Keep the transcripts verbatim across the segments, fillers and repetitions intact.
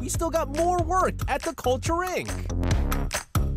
still got more work at the Culture Incorporated.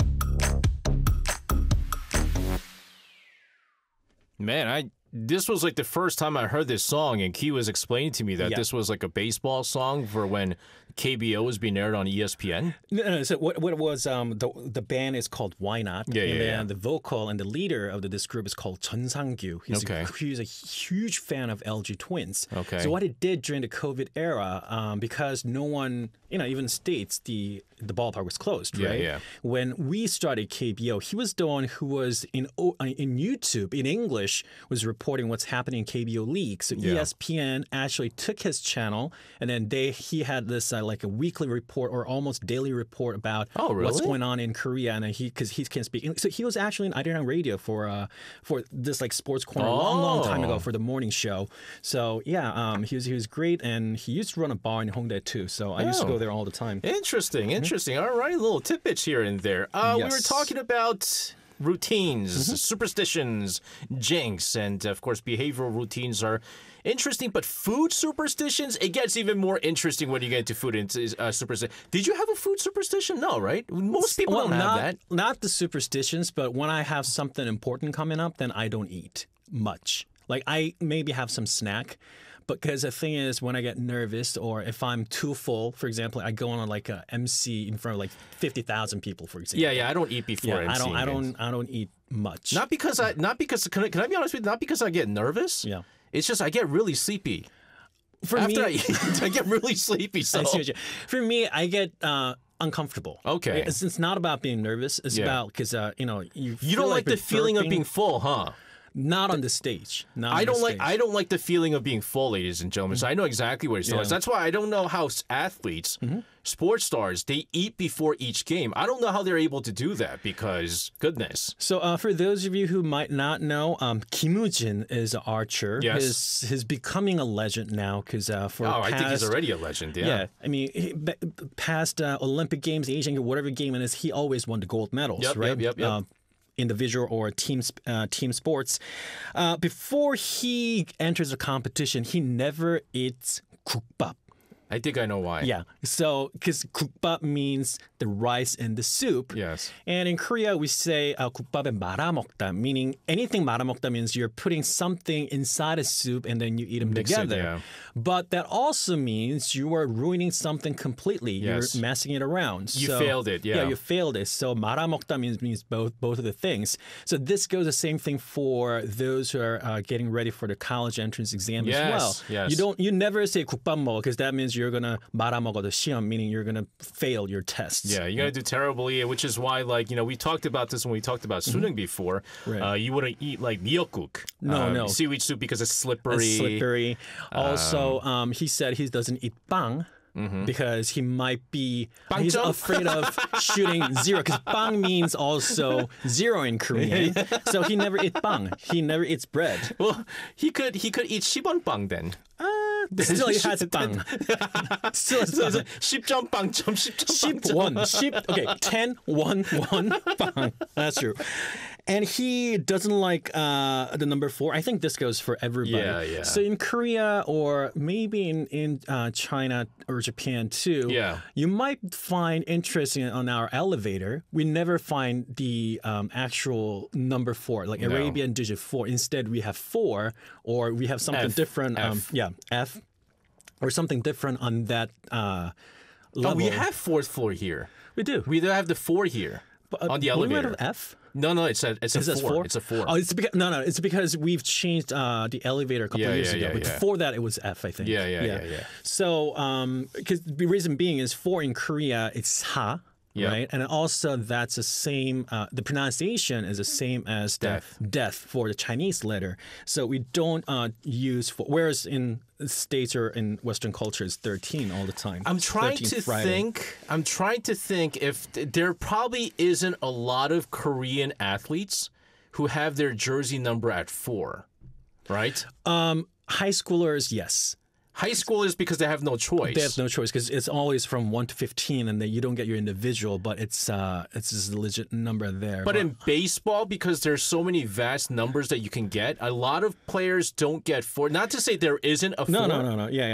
Man, I this was like the first time I heard this song, and Key was explaining to me that Yeah. this was like a baseball song for when K B O was being aired on E S P N. No, no. So what, what it was, um, the the band is called Why Not? Yeah, and yeah, then yeah. the vocal and the leader of the, this group is called Chun Sang-gyu. He's, Okay. a, he's a huge fan of L G Twins. Okay. So what he did during the COVID era, um, because no one, you know, even states the the ballpark was closed, Yeah, right? yeah. When we started K B O, he was the one who was in O- uh, in YouTube in English was reporting what's happening in K B O League. So Yeah. E S P N actually took his channel, and then they he had this uh, like a weekly report or almost daily report about Oh, what's really? going on in Korea, and then he because he can speak English. So he was actually in Iran Radio for uh for this like sports corner a long long time ago Oh. for the morning show. So yeah, um he was he was great, and he used to run a bar in Hongdae too. So I used to Oh. go there all the time. Interesting, interesting. All right, little tidbits here and there. Uh, We were Yes. talking about routines, superstitions, jinx, and of course, behavioral routines are interesting. But food superstitions, it gets even more interesting when you get into food uh, superstition. Did you have a food superstition? No, right? Most people Well, don't have not, that. Not the superstitions, but when I have something important coming up, then I don't eat much. Like I maybe have some snack, but because the thing is, when I get nervous or if I'm too full, for example, I go on like a M C in front of like fifty thousand people, for example. Yeah, yeah. I don't eat before. Yeah, I don't, emceeing I it. don't, I don't eat much. Not because I. Not because. Can I, can I be honest with you? Not because I get nervous. Yeah. It's just I get really sleepy. For After me, I eat, I get really sleepy. So I see what you- for me, I get uh, uncomfortable. Okay. It's, it's not about being nervous. It's Yeah. about because uh, you know you. you feel don't like, like the you're feeling of burping. being full, huh? Not on the stage. Not I on don't the like stage. I don't like the feeling of being full, ladies and gentlemen. So I know exactly what you're saying. Yeah. That's why I don't know how s- athletes, sports stars, they eat before each game. I don't know how they're able to do that because goodness. So, uh, for those of you who might not know, um, Kim Woo-jin is an archer. Yes. He's, he's becoming a legend now because uh, for Oh, past, I think he's already a legend. Yeah. Yeah, I mean, he, b- past uh, Olympic Games, Asian Games, whatever game it is, he always won the gold medals, Yep, right? yep, yep, yep. Uh, individual or team sp- uh, team sports. Uh, before he enters a competition, he never eats 국밥. I think I know why. Yeah, so because 국밥 means the rice and the soup. Yes. And in Korea, we say uh, 국밥에 말아먹다, meaning anything 말아먹다 means you're putting something inside a soup and then you eat them Mix it, together. yeah. But that also means you are ruining something completely. Yes. You're messing it around. You So- failed it, yeah. Yeah, you failed it. So 말아먹다 means means both both of the things. So this goes the same thing for those who are uh, getting ready for the college entrance exam Yes, as well. yes. You don't you never say 국밥 먹어 because that means you're gonna 말아먹어 the 시험, meaning you're gonna fail your tests. Yeah, you're gonna do terribly, which is why, like, you know, we talked about this when we talked about suning before. Right. Uh, you wouldn't eat like miyeokguk, No, um, no. seaweed soup because it's slippery. It's slippery. Also, um, he said he doesn't eat bang because he might be he's 빵점? afraid of shooting zero because bang means also zero in Korean. So he never eat bang. He never eats bread. Well, he could he could eat shibonbang then. Still, he has bang. Still has So it's bang. like 십점빵점 Ship 십점빵점. one, ship. Okay, ten, one, one, bang. That's true. And he doesn't like uh, the number four. I think this goes for everybody. Yeah, yeah. So in Korea or maybe in in uh, China or Japan too, Yeah. you might find interesting on our elevator. We never find the um, actual number four, like No. Arabian digit four. Instead, we have four, or we have something F, different. Um, F. yeah, F, or something different on that uh, Oh, level. we have fourth floor here. We do. We do have the four here Uh, on the we might elevator. have F. No, no, it's a it's a Is that four. four? It's a four. Oh, it's because no, no. It's because we've changed uh, the elevator a couple Yeah, of years yeah, ago. yeah, But yeah. Before that, it was F, I think. Yeah, yeah, yeah, yeah. So, because the reason being is four in Korea, it's ha. Yeah. Right, and also that's the same. Uh, the pronunciation is the same as the Death. death for the Chinese letter. So we don't uh, use for. Whereas in the States or in Western culture, it's thirteen all the time. I'm trying to thirteenth Friday. think. I'm trying to think if th- there probably isn't a lot of Korean athletes who have their jersey number at four, right? Um, high schoolers, yes. High schoolers because they have no choice. They have no choice because it's always from one to fifteen, and then you don't get your individual, but it's uh, it's just a legit number there. But in baseball, because there's so many vast numbers that you can get, a lot of players don't get four. Not to say there isn't a no, four, no, no, no, yeah, yeah.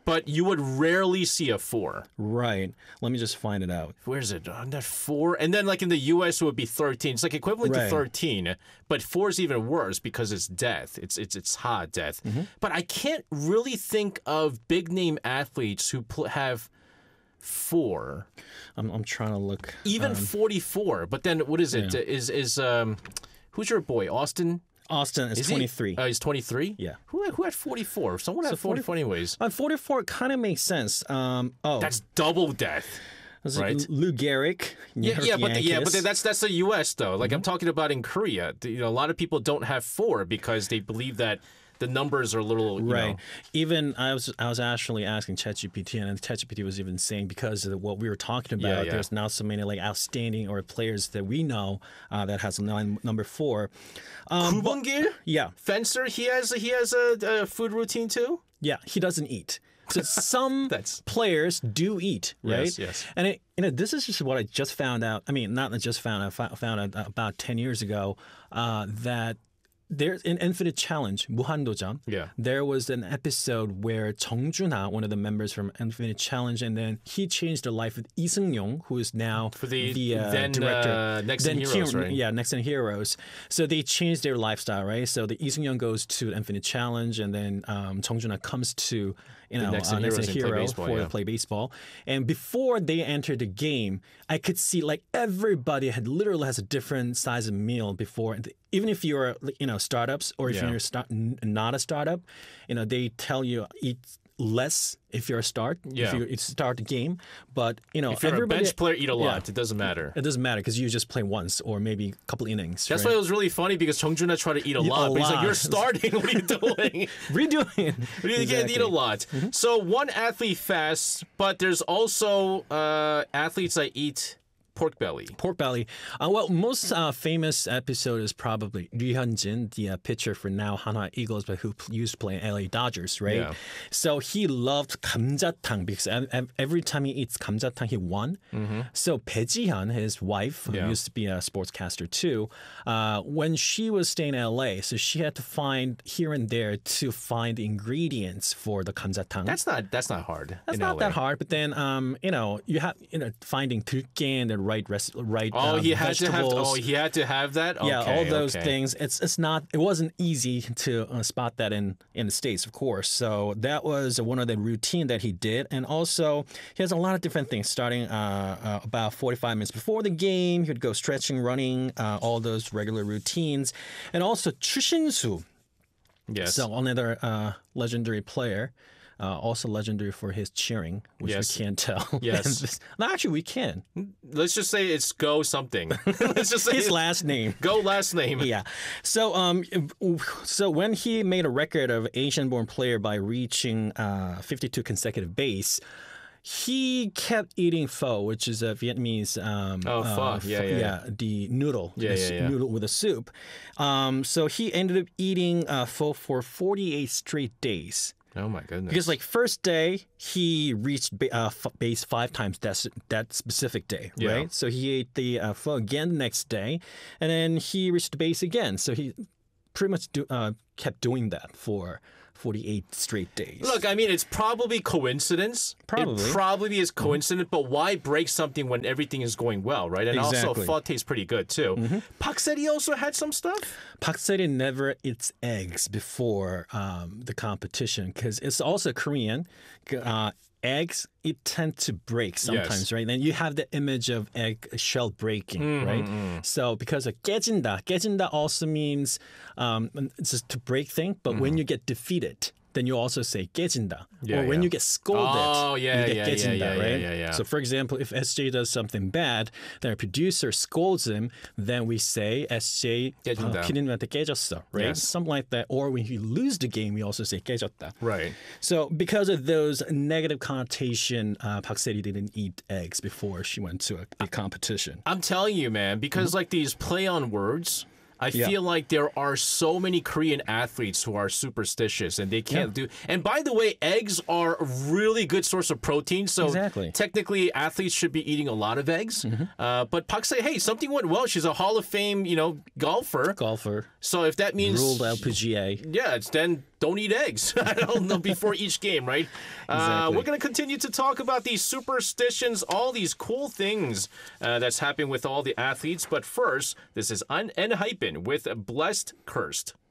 but you would rarely see a four. Right. Let me just find it out. Where is it? On that four, and then like in the U S it would be thirteen. It's like equivalent Right. to thirteen, but four is even worse because it's death. It's it's it's hard death. Mm-hmm. But I can't really think of big name athletes who pl- have four, I'm, I'm trying to look. even um, forty-four. But then what is it? Yeah. Is is um, who's your boy? Austin? Austin is, Is he? twenty-three. Oh, he's twenty-three. Yeah. Who had, who had forty-four? Someone had forty forty-four anyways. Uh, forty-four kind of makes sense. Um, oh, That's double death. was it right. Lou Gehrig. Yeah, yeah, but the, yeah, but Yankees? that's that's the U S though. Like I'm Mm-hmm. talking about in Korea, you know, a lot of people don't have four because they believe that the numbers are a little, you Right. know, Even I was I was actually asking ChatGPT, and ChatGPT was even saying because of what we were talking about, Yeah, yeah. there's now so many like outstanding or players that we know uh, that has nine, number four. Um, but- Kubungil, yeah, fencer, he has he has a, a food routine too. yeah, he doesn't eat. So some That's- players do eat, right? Yes, yes. And it, you know, this is just what I just found out. I mean, not just found out. I found out about ten years ago uh, that there's in Infinite Challenge, 무한도전. Yeah. There was an episode where Jung Jun-ha, one of the members from Infinite Challenge, and then he changed the life of Lee Seung-yong, who is now For the uh, then, director. uh, Next in Heroes, Hero- right? Yeah, Next in Heroes. So they changed their lifestyle, right? So the Lee Seung-yong goes to Infinite Challenge, and then um, Jung Jun-ha comes to you know Next in uh, Next Heroes in and play Hero baseball, for yeah. to play baseball. And before they entered the game, I could see like everybody had literally has a different size of meal before. Even if you're you know startups or if Yeah. you're start, n- not a startup, you know they tell you eat less if you're a start. Yeah. If you it's start the game, but you know If you're a everybody, bench player, eat a yeah. lot. It doesn't matter. It doesn't matter because you just play once or maybe a couple innings. That's right? why it was really funny because Chung Jun-ha tried to eat a Eat a lot, but he's like, lot. "You're starting. What are you doing? redoing. You can't Exactly. eat a lot." So one athlete fasts, but there's also uh, athletes that eat pork belly. Pork belly. Uh, well, most uh, famous episode is probably Ryu Hyun-jin, the uh, pitcher for now Hanwha Eagles, but who p- used to play in L A Dodgers, right? Yeah. So he loved 감자탕 because ev- ev- every time he eats 감자탕, he won. So Bae Ji-hyun, his wife, who Yeah. used to be a sportscaster too, uh, when she was staying in L A, so she had to find here and there to find the ingredients for the 감자탕. That's not that's not hard. That's in not L A. that hard, but then um, you know you have you know finding 들깨 and the right res- right Oh, um, he had to have. vegetables. Oh, he had to have that. yeah, Okay, all those okay. things. It's it's not. It wasn't easy to uh, spot that in in the states, of course. So that was one of the routine that he did, and also he has a lot of different things. Starting uh, uh, about forty-five minutes before the game, he would go stretching, running, uh, all those regular routines, and also 추신수. Yes. So another uh, legendary player, uh, also legendary for his cheering, which Yes. we can't tell. Yes. And this- no, actually, we can. Let's just say it's Go something. Let's just say His it's last name. Go last name. Yeah. So um, so when he made a record of Asian-born player by reaching uh, fifty-two consecutive base. He kept eating pho, which is a Vietnamese. Um, Oh, pho. uh, Yeah, yeah, yeah. the noodle. Yeah, the yeah, s- yeah. Noodle with a soup. Um, so he ended up eating uh, pho for forty-eight straight days. Oh my goodness. Because like first day he reached ba- uh, f- base five times that that specific day, Yeah. right? So he ate the uh, pho again the next day, and then he reached the base again. So he pretty much do, uh, kept doing that for forty-eight straight days. Look, I mean, it's probably coincidence. Probably. It probably is coincident, but why break something when everything is going well, right? And also, Exactly. pho tastes pretty good, too. Pak Seti also had some stuff? Park Seo-rin never eats eggs before um, the competition because it's also Korean. Uh, eggs it tend to break sometimes, right? Then you have the image of egg shell breaking, Mm-hmm, right? So because of 깨진다, 깨진다 also means um, it's just to break thing. But when you get defeated, then you also say 깨진다. Mm-hmm. Yeah, or when yeah. you get scolded, Oh, yeah, you get yeah, yeah, 깨진다, yeah, yeah, right? yeah, yeah. So for example, if S J does something bad, then a producer scolds him, then we say S J 깨진다. 어, 피디님한테 깨졌어, right? Yes. Something like that. Or when you lose the game, we also say 깨졌다. Right. So because of those negative connotation, uh, Park Seo-ri didn't eat eggs before she went to a big competition. I'm telling you, man, because like these play on words, I Yeah. feel like there are so many Korean athletes who are superstitious and they can't do. And by the way, eggs are a really good source of protein. So Exactly. technically, athletes should be eating a lot of eggs. Uh, but Pak say, hey, something went well. She's a Hall of Fame, you know, golfer. Golfer So if that means ruled L P G A. yeah, it's then don't eat eggs I don't know, before each game, right? Uh, Exactly. we're going to continue to talk about these superstitions, all these cool things uh, that's happening with all the athletes. But first, this is Un Enhypen with Blessed Cursed.